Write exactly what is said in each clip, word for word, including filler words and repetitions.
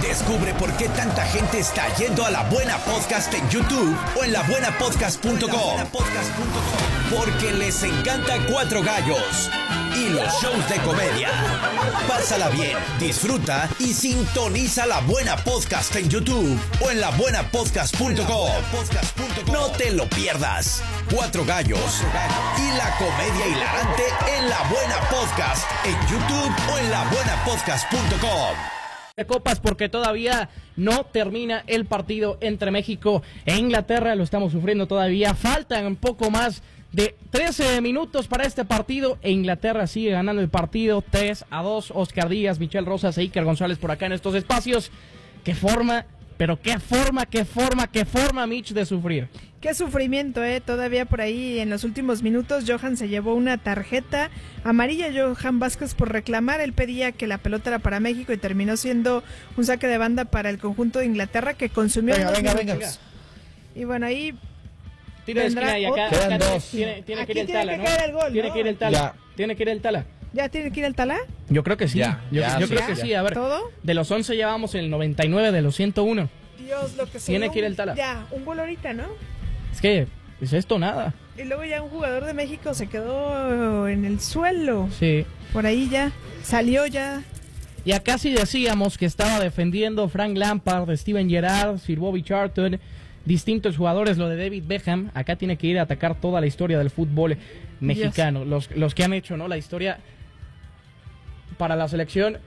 Descubre por qué tanta gente está yendo a La Buena Podcast en YouTube o en la buena podcast punto com. Porque les encanta Cuatro Gallos y los shows de comedia. Pásala bien, disfruta y sintoniza La Buena Podcast en YouTube o en la buena podcast punto com. No te lo pierdas. Cuatro Gallos y la comedia hilarante en La Buena Podcast en YouTube o en la buena podcast punto com. De copas porque todavía no termina el partido entre México e Inglaterra, lo estamos sufriendo todavía, faltan un poco más de trece minutos para este partido e Inglaterra sigue ganando el partido tres a dos, Oscar Díaz, Michel Rosas e Iker González por acá en estos espacios. Qué forma, pero qué forma, qué forma, qué forma Mitch de sufrir. Qué sufrimiento, eh, todavía por ahí en los últimos minutos Johan se llevó una tarjeta amarilla, Johan Vázquez, por reclamar. Él pedía que la pelota era para México y terminó siendo un saque de banda para el conjunto de Inglaterra que consumió venga, dos venga, minutos. venga. Y bueno, ahí tiro de esquina y acá, Quedan acá dos. tiene, tiene que ir Aquí el tiene Tala, que ¿no? caer el gol, Tiene ¿no? que ir el Tala. Ya. Tiene que ir el Tala. ¿Ya tiene que ir al Tala? Yo creo que sí. Ya, yo ya, yo sí, creo ya. que sí. A ver, ¿Todo? de los once llevamos el noventa y nueve de los ciento uno. Dios, lo que se Tiene dio que ir un- el Tala. Ya, un gol ahorita, ¿no? Es que es esto nada. Y luego ya un jugador de México se quedó en el suelo. Sí. Por ahí ya, salió ya. Y acá sí decíamos que estaba defendiendo Frank Lampard, Steven Gerrard, Sir Bobby Charlton, distintos jugadores, lo de David Beckham. Acá tiene que ir a atacar toda la historia del fútbol mexicano. Los, los que han hecho, ¿no? La historia para la selección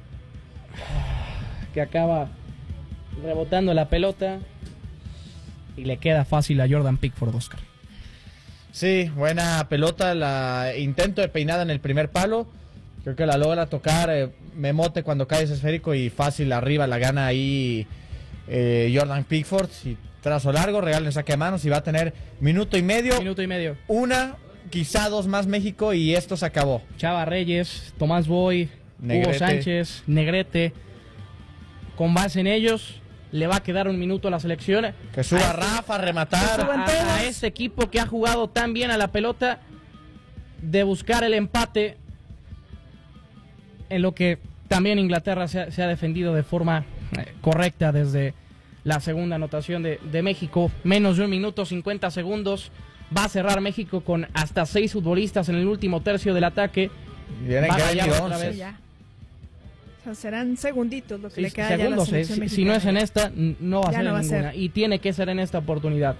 que acaba rebotando la pelota y le queda fácil a Jordan Pickford, Oscar. Sí, buena pelota, la intento de peinada en el primer palo, creo que la logra tocar eh, Memote cuando cae ese esférico y fácil arriba la gana ahí eh, Jordan Pickford, y trazo largo, regala el saque de manos y va a tener minuto y medio, Minuto y medio. una, quizá dos más México y esto se acabó. Chava Reyes, Tomás Boy, Negrete. Hugo Sánchez, Negrete. Con base en ellos, le va a quedar un minuto a la selección. Que suba A este- Rafa a rematar. Que suban a, todos. a este equipo que ha jugado tan bien a la pelota, de buscar el empate, en lo que también Inglaterra se ha, se ha defendido de forma eh, correcta desde la segunda anotación de, de México. Menos de un minuto, cincuenta segundos. Va a cerrar México con hasta seis futbolistas en el último tercio del ataque. Vienen Va que a venir rayar otra once. vez. Ya. O sea, serán segunditos lo que Sí, le queda ya a la segundos, eh, selección si, si mexicana. no es en esta, n- no va a Ya ser no en va a ninguna. ser. Y tiene que ser en esta oportunidad.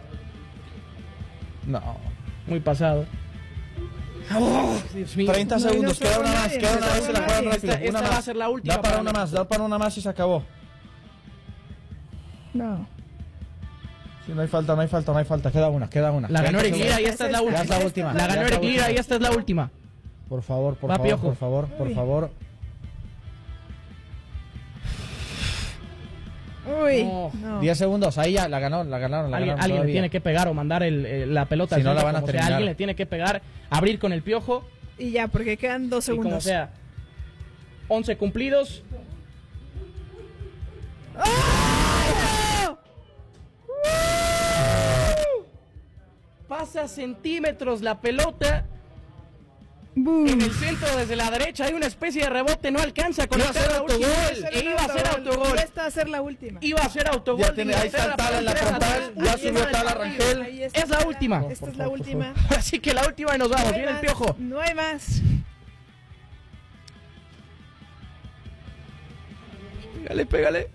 No. Muy pasado. Oh, Dios mío. treinta No, y segundos, no queda se una va más, nadie, queda no una se más, va se la nadie. juegan rápido. Esta- una esta va más. a ser la última Da para para una más, da para una más y se acabó. No. Sí, no hay falta, no hay falta, no hay falta, queda una, queda una. La ganó treinta Eric Lira y segundos. esta es la Ya última. es la última. La Ya ganó es la Eric Lira última. y esta es la última. Por favor, por Va, favor, Piojo. por favor, por Uy. favor. Uy, No. no. diez segundos, ahí ya, la ganó, la ganaron, la Alguien, ganaron alguien le todavía. tiene que pegar o mandar el, eh, la pelota. Si al no, la centro, van a como sea. terminar. Alguien le tiene que pegar, abrir con el piojo Y ya, porque quedan dos y como segundos. sea. once cumplidos. ¡Oh! Pasa centímetros la pelota. ¡Bum! En el centro desde la derecha hay una especie de rebote, no alcanza con Iba a ser la última. autogol. E iba a ser autogol. Esta va a ser la última. Iba a ser autogol. Ya de tiene- ahí está Inglaterra, Tala en la pero frontal, tres a dos. ya Ahí subió está el Tala partido. Rangel. Ahí está Es la última. Esta es Por la favor, por última. Así que la última y nos No vamos. hay Viene el más, piojo. No hay más. Pégale, pégale.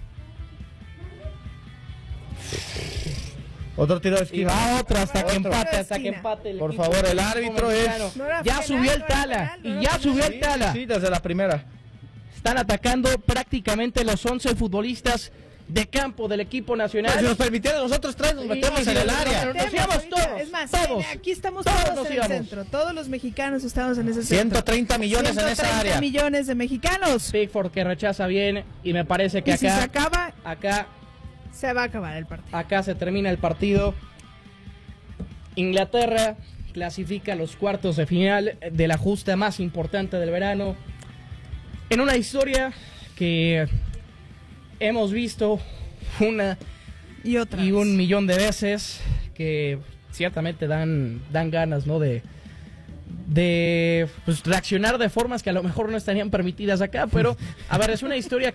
Otro tiro de Y esquina. va otra hasta que Otro. empate, hasta que Esquina. empate. el Por equipo favor, el mexicano. árbitro es- No era Ya penal, subió el no era Tala. penal, no Y era ya penal. subió el Sí, Tala. sí, desde la primera. Están atacando prácticamente los once futbolistas de campo del equipo nacional. Si nos permitieran nosotros tres, nos Sí, metemos sí, en el sí, área. sí, Nos íbamos ahorita, todos, Es más, todos. aquí estamos Todos todos, nos en íbamos. el centro. Todos los mexicanos estamos en ese centro. ciento treinta millones en esa ciento treinta área. millones de mexicanos. Pickford que rechaza bien y me parece que Y si se acá, acaba, acá, se va a acabar el partido. acá se termina el partido. Inglaterra clasifica a los cuartos de final de la justa más importante del verano. En una historia que hemos visto una Y otra. y vez. un millón de veces, que ciertamente dan, dan ganas, ¿no? De, de pues, reaccionar de formas que a lo mejor no estarían permitidas acá, pero a ver, es una historia